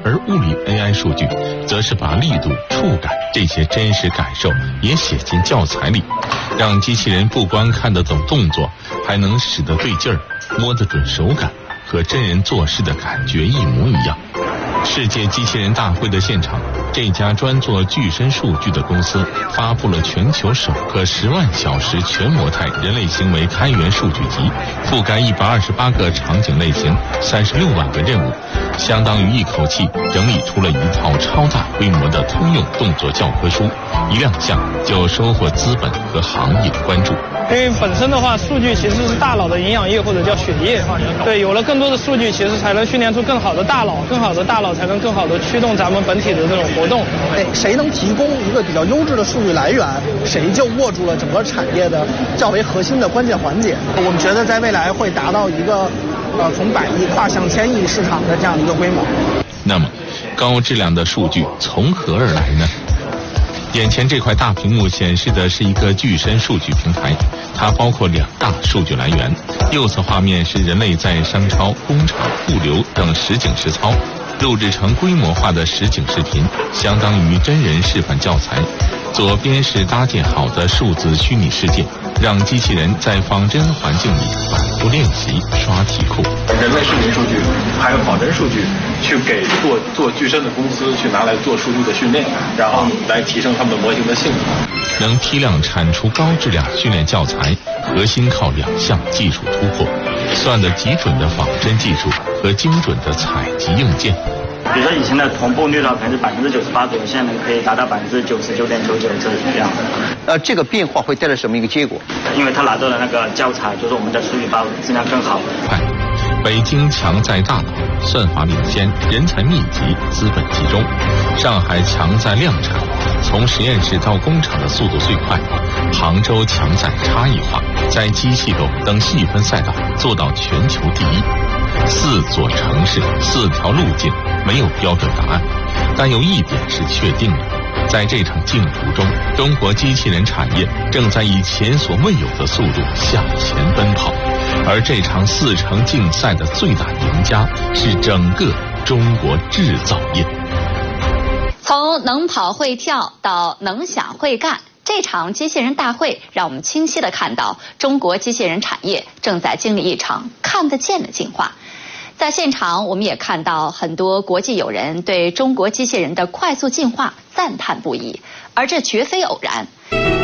而物理 AI 数据则是把力度、触感这些真实感受也写进教材里，让机器人不光看得懂动作，还能使得对劲儿，摸得准手感，和真人做事的感觉一模一样。世界机器人大会的现场，这家专做具身数据的公司发布了全球首个10万小时全模态人类行为开源数据集，覆盖128个场景类型，36万个任务，相当于一口气整理出了一套超大规模的通用动作教科书，一亮相就收获资本和行业关注。 因为本身的话，数据其实是大脑的营养液或者叫血液，对，有了更多的数据，其实才能训练出更好的大脑，更好的大脑才能更好的驱动咱们本体的这种活动。 谁能提供一个比较优质的数据来源，谁就握住了整个产业的较为核心的关键环节。我们觉得在未来会达到一个从100亿跨向1000亿市场的这样一个规模。 那么，高质量的数据从何而来呢？眼前这块大屏幕显示的是一个具身数据平台，它包括2大数据来源。右侧画面是人类在商超、工厂、物流等实景实操，录制成规模化的实景视频，相当于真人示范教材。左边是搭建好的数字虚拟世界，让机器人在仿真环境里反复练习、刷题库。 人类视频数据还有仿真数据，去给做具身的公司去拿来做数据的训练，然后来提升他们模型的性能。 能批量产出高质量训练教材，核心靠2项技术突破：算得极准的仿真技术和精准的采集硬件。 比如说以前的同步率呢，可能是98%左右，现在可以达到99.99%这样。 这个变化会带来什么一个结果？ 因为它拿到的那个教材，就是我们的数据包质量更好。 北京强在大脑，算法领先，人才密集，资本集中；上海强在量产，从实验室到工厂的速度最快；杭州强在差异化，在机器斗等细分赛道做到全球第一。4座城市，4条路径，没有标准答案，但有一点是确定的，在这场竞逐中，中国机器人产业正在以前所未有的速度向前奔跑，而这场4城竞赛的最大赢家是整个中国制造业。 从能跑会跳到能想会干，这场机器人大会让我们清晰地看到中国机器人产业正在经历一场看得见的进化。在现场，我们也看到很多国际友人对中国机器人的快速进化赞叹不已，而这绝非偶然。